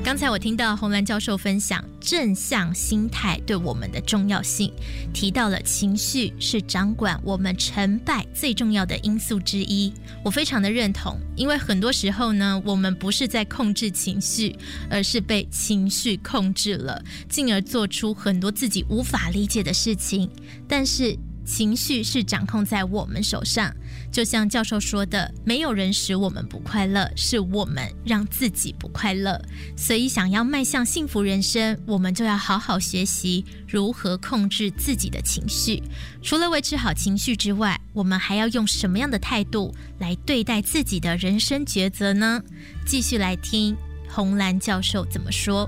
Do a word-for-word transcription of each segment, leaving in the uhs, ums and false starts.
刚才我听到洪兰教授分享正向心态对我们的重要性，提到了情绪是掌管我们成败最重要的因素之一。我非常的认同，因为很多时候呢，我们不是在控制情绪，而是被情绪控制了，进而做出很多自己无法理解的事情。但是情绪是掌控在我们手上，就像教授说的，没有人使我们不快乐，是我们让自己不快乐。所以想要迈向幸福人生，我们就要好好学习如何控制自己的情绪。除了维持好情绪之外，我们还要用什么样的态度来对待自己的人生抉择呢？继续来听洪兰教授怎么说。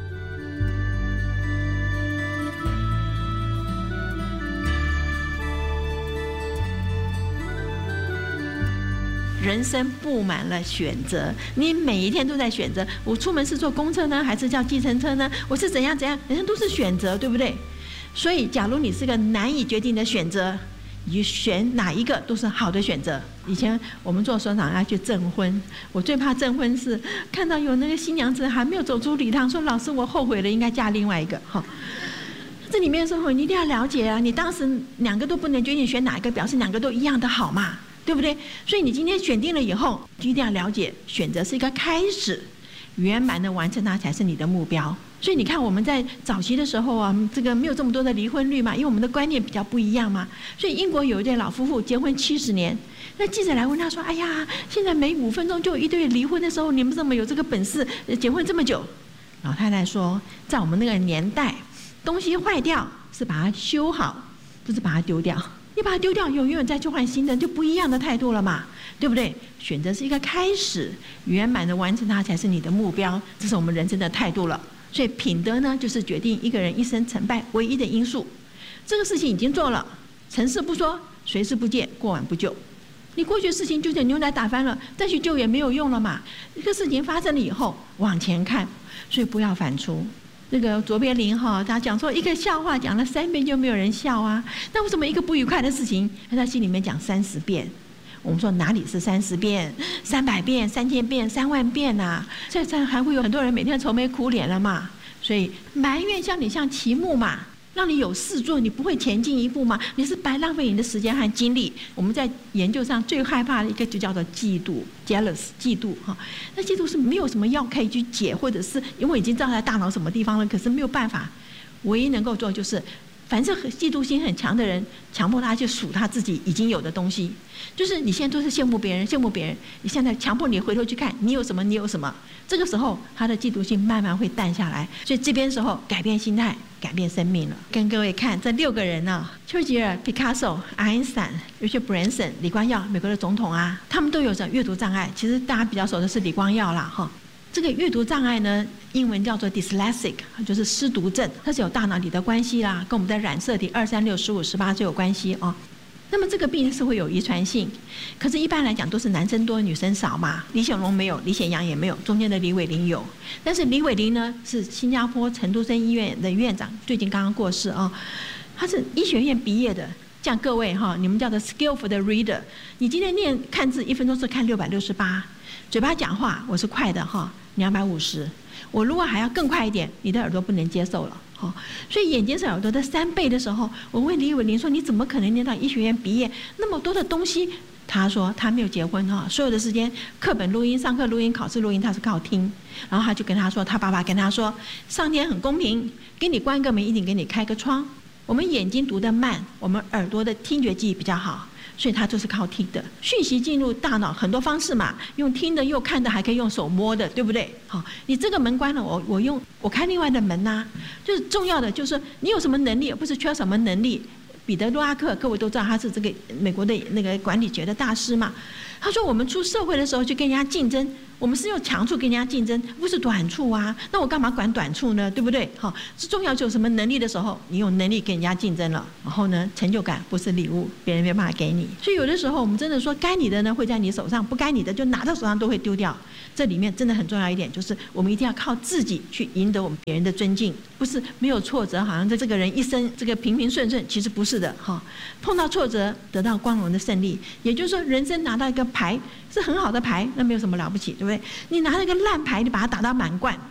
人生布满了选择，你每一天都在选择，我出门是坐公车呢，还是叫计程车呢？我是怎样怎样，人生都是选择，对不对？所以假如你是个难以决定的选择，你选哪一个都是好的选择。以前我们做所长要去证婚，我最怕证婚是看到有那个新娘子还没有走出礼堂，说老师我后悔了，应该嫁另外一个。哈，这里面的时候你一定要了解啊，你当时两个都不能决定选哪一个，表示两个都一样的好嘛，对不对？所以你今天选定了以后，就一定要了解，选择是一个开始，圆满的完成它才是你的目标。所以你看我们在早期的时候啊，这个没有这么多的离婚率嘛，因为我们的观念比较不一样嘛。所以英国有一对老夫妇结婚七十年，那记者来问他说：“哎呀，现在每五分钟就有一对离婚的时候，你们怎么有这个本事结婚这么久？”老太太说：“在我们那个年代，东西坏掉是把它修好，不是把它丢掉。你把它丢掉，永远再去换新的，就不一样的态度了嘛，对不对？选择是一个开始，圆满的完成它才是你的目标，这是我们人生的态度了。所以品德呢，就是决定一个人一生成败唯一的因素。这个事情已经做了，成事不说，随事不见，过晚不究。你过去的事情就像牛奶打翻了，再去救也没有用了嘛。一个事情发生了以后，往前看，所以不要反刍。那个卓别林哈，他讲说一个笑话讲了三遍就没有人笑啊，那为什么一个不愉快的事情，他在心里面讲三十遍？我们说哪里是三十遍、三百遍、三千遍、三万遍啊？这这还会有很多人每天愁眉苦脸了嘛？所以埋怨像你像齐木嘛，让你有事做，你不会前进一步嘛？你是白浪费你的时间和精力。我们在研究上最害怕的一个就叫做嫉妒 （jealous）， 嫉妒哈。那嫉妒是没有什么药可以去解，或者是因为已经知道他大脑什么地方了，可是没有办法。唯一能够做就是，凡是嫉妒心很强的人，强迫他去数他自己已经有的东西。就是你现在都是羡慕别人，羡慕别人，你现在强迫你回头去看你有什么，你有什么。这个时候，他的嫉妒心慢慢会淡下来。所以这边时候改变心态，改变生命了。跟各位看这六个人呢、啊，丘吉尔、皮卡索、爱因斯坦、Richard Branson、李光耀，美国的总统啊，他们都有着阅读障碍。其实大家比较熟的是李光耀啦，哈。这个阅读障碍呢，英文叫做 dyslexic， 就是失读症，它是有大脑里的关系啦，跟我们的染色体二三六十五十八就有关系哦。那么这个病是会有遗传性，可是一般来讲都是男生多女生少嘛。李显龙没有，李显阳也没有，中间的李伟林有。但是李伟林呢是新加坡陈都生医院的院长，最近刚刚过世啊、哦。他是医学院毕业的。像各位哈，你们叫做 skillful 的 reader， 你今天念看字一分钟是看六百六十八，嘴巴讲话我是快的哈，两百五十。我如果还要更快一点，你的耳朵不能接受了。哦，所以眼睛是耳朵的三倍的时候，我问李伟林说：“你怎么可能念到医学院毕业那么多的东西？”他说他没有结婚哈，所有的时间课本录音、上课录音、考试录音，他是靠听。然后他就跟他说，他爸爸跟他说：“上天很公平，给你关个门，一定给你开个窗。我们眼睛读得慢，我们耳朵的听觉记忆比较好。”所以他就是靠听的，讯息进入大脑很多方式嘛，用听的又看的，还可以用手摸的，对不对？好，你这个门关了，我我用我开另外的门呐、啊，就是重要的就是你有什么能力，而不是缺什么能力。彼得·洛阿克，各位都知道他是这个美国的那个管理学的大师嘛。他说我们出社会的时候去跟人家竞争，我们是用长处跟人家竞争，不是短处啊。那我干嘛管短处呢？对不对？好，是重要就有什么能力的时候，你有能力跟人家竞争了，然后呢，成就感不是礼物，别人没办法给你。所以有的时候我们真的说，该你的呢会在你手上，不该你的就拿到手上都会丢掉。这里面真的很重要一点，就是我们一定要靠自己去赢得我们别人的尊敬，不是没有挫折，好像在这个人一生这个平平顺顺，其实不是的哈。碰到挫折，得到光荣的胜利，也就是说，人生拿到一个牌是很好的牌，那没有什么了不起，对不对？你拿了一个烂牌，你把它打到满贯，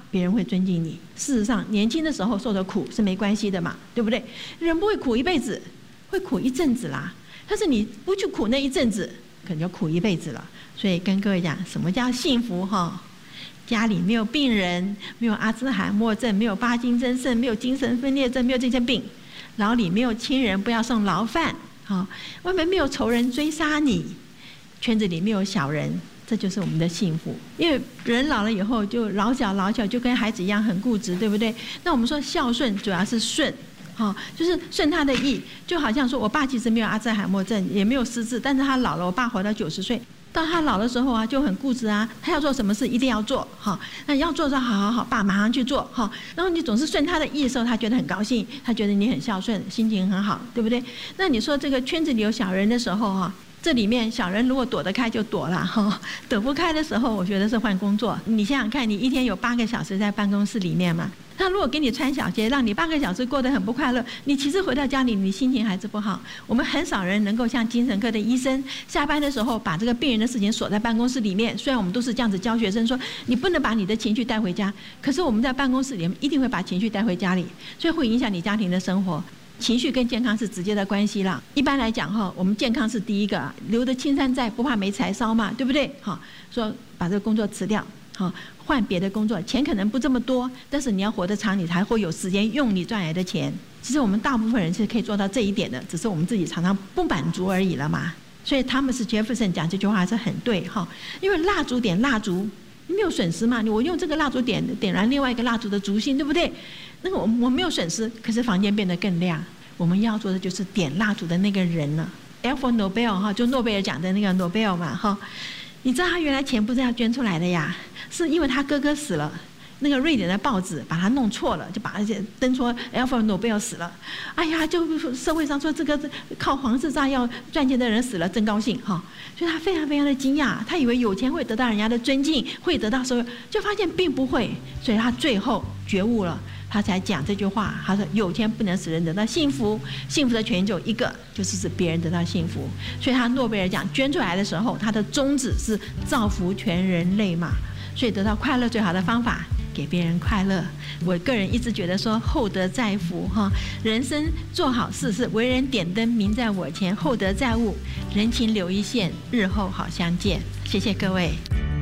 别人会尊敬你。事实上，年轻的时候受的苦是没关系的嘛，对不对？人不会苦一辈子，会苦一阵子啦。但是你不去苦那一阵子，可能就苦一辈子了。所以跟各位讲，什么叫幸福哈？家里没有病人，没有阿兹海默症，没有帕金森症，没有精神分裂症，没有这些病。牢里没有亲人，不要送牢饭。好，外面没有仇人追杀你，圈子里没有小人，这就是我们的幸福。因为人老了以后就老小老小，就跟孩子一样很固执，对不对？那我们说孝顺主要是顺，好，就是顺他的意。就好像说我爸其实没有阿兹海默症，也没有失智，但是他老了，我爸活到九十岁。到他老的时候啊，就很固执啊，他要做什么事一定要做，哈，那要做的好好好，爸马上去做，哈，然后你总是顺他的意的时候，他觉得很高兴，他觉得你很孝顺，心情很好，对不对？那你说这个圈子里有小人的时候哈，这里面小人如果躲得开就躲了，哈，躲不开的时候，我觉得是换工作。你想想看，你一天有八个小时在办公室里面嘛？他如果给你穿小鞋，让你八个小时过得很不快乐，你其实回到家里，你心情还是不好。我们很少人能够像精神科的医生，下班的时候把这个病人的事情锁在办公室里面。虽然我们都是这样子教学生说，你不能把你的情绪带回家，可是我们在办公室里面一定会把情绪带回家里，所以会影响你家庭的生活。情绪跟健康是直接的关系啦。一般来讲哈，我们健康是第一个，留得青山在，不怕没柴烧嘛，对不对？好，说把这个工作辞掉，好，换别的工作，钱可能不这么多，但是你要活得长，你才会有时间用你赚来的钱。其实我们大部分人是可以做到这一点的，只是我们自己常常不满足而已了嘛。所以他们是杰弗森讲这句话是很对哈，因为蜡烛点蜡烛没有损失嘛，我用这个蜡烛点点燃另外一个蜡烛的烛芯，对不对？那个我我没有损失，可是房间变得更亮。我们要做的就是点蜡烛的那个人了。Alfred Nobel 哈，就诺贝尔奖的那个 Nobel 嘛哈，你知道他原来钱不是要捐出来的呀，是因为他哥哥死了。那个瑞典的报纸把他弄错了，就把而且登说 Alfred Nobel 死了，哎呀，就社会上说这个靠黄色炸药赚钱的人死了，真高兴哈，所以他非常非常的惊讶，他以为有钱会得到人家的尊敬，会得到社会，就发现并不会，所以他最后觉悟了，他才讲这句话，他说有钱不能使人得到幸福，幸福的权就一个，就是使别人得到幸福，所以他诺贝尔奖捐出来的时候，他的宗旨是造福全人类嘛，所以得到快乐最好的方法给别人快乐。我个人一直觉得说厚德载福哈，人生做好事是为人点灯，明在我前，厚德载物，人情留一线，日后好相见。谢谢各位。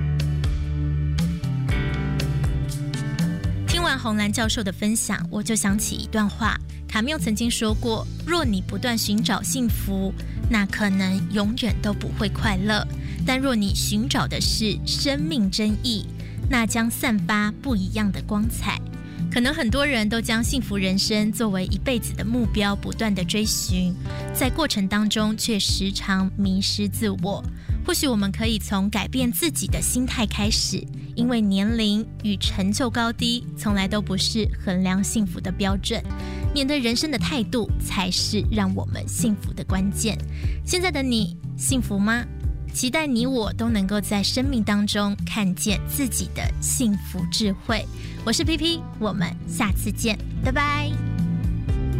听完洪兰教授的分享，我就想起一段话，卡缪曾经说过，若你不断寻找幸福，那可能永远都不会快乐，但若你寻找的是生命真意，那将散发不一样的光彩。可能很多人都将幸福人生作为一辈子的目标，不断的追寻，在过程当中却时常迷失自我。或许我们可以从改变自己的心态开始，因为年龄与成就高低从来都不是衡量幸福的标准，面对人生的态度才是让我们幸福的关键。现在的你幸福吗？期待你我都能够在生命当中看见自己的幸福智慧。我是 P P， 我们下次见，拜拜。